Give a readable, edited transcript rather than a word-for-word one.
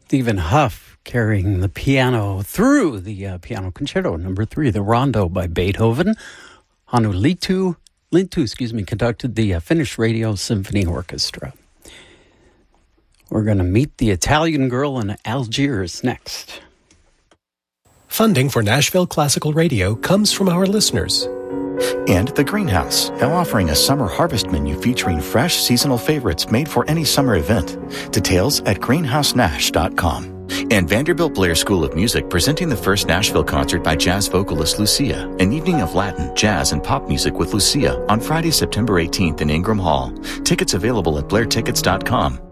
Stephen Huff carrying the piano through the Piano Concerto No. 3, the Rondo by Beethoven. Hannu Lintu, conducted the Finnish Radio Symphony Orchestra. We're going to meet the Italian girl in Algiers next. Funding for Nashville Classical Radio comes from our listeners. And The Greenhouse, now offering a summer harvest menu featuring fresh seasonal favorites made for any summer event. Details at greenhousenash.com. And Vanderbilt Blair School of Music presenting the first Nashville concert by jazz vocalist Lucia, an evening of Latin, jazz, and pop music with Lucia on Friday, September 18th in Ingram Hall. Tickets available at blairtickets.com.